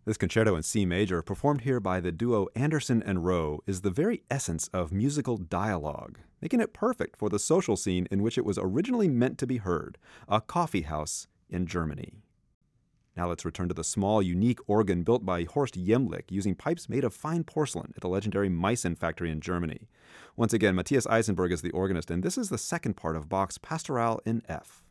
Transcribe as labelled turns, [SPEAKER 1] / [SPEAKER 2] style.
[SPEAKER 1] This concerto in C major, performed here by the duo Anderson and Rowe, is the very essence of musical dialogue, making it perfect for the social scene in which it was originally meant to be heard, a coffee house in Germany. Now let's return to the small, unique organ built by Horst Jemlich using pipes made of fine porcelain at the legendary Meissen factory in Germany. Once again, Matthias Eisenberg is the organist, and this is the second part of Bach's Pastoral in F.